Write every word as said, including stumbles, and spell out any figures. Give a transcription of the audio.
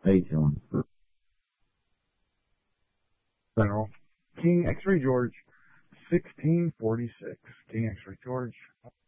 How you feeling? General. King X-Ray George, sixteen forty-six. King X-Ray George.